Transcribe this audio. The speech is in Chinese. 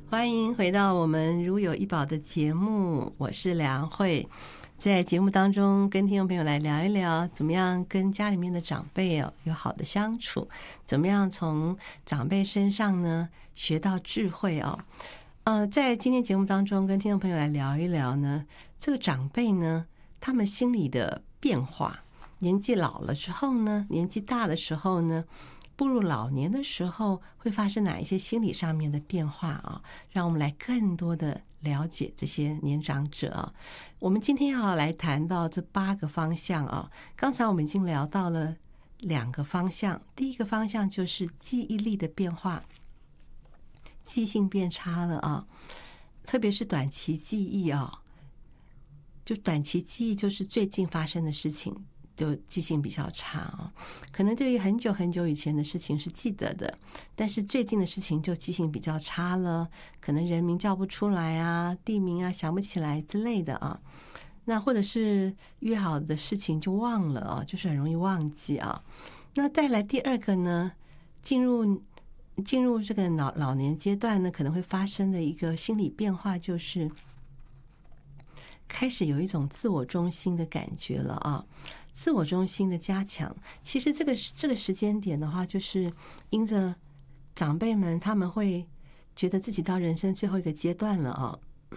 欢迎回到我们如有一宝的节目，我是梁慧。在节目当中跟听众朋友来聊一聊，怎么样跟家里面的长辈有好的相处，怎么样从长辈身上呢学到智慧在今天节目当中跟听众朋友来聊一聊呢，这个长辈呢他们心理的变化，年纪老了之后呢，年纪大的时候呢，步入老年的时候会发生哪一些心理上面的变化啊？让我们来更多的了解这些年长者啊。我们今天要来谈到这8个方向啊。刚才我们已经聊到了2个方向，第一个方向就是记忆力的变化，记性变差了啊，特别是短期记忆啊。就短期记忆就是最近发生的事情，就记性比较差啊，可能对于很久很久以前的事情是记得的，但是最近的事情就记性比较差了，可能人名叫不出来啊，地名啊想不起来之类的啊。那或者是约好的事情就忘了啊，就是很容易忘记啊。那再来第2个呢，进入这个老年阶段呢，可能会发生的一个心理变化就是开始有一种自我中心的感觉了啊，自我中心的加强。其实这个时间点的话，就是因着长辈们他们会觉得自己到人生最后一个阶段了啊，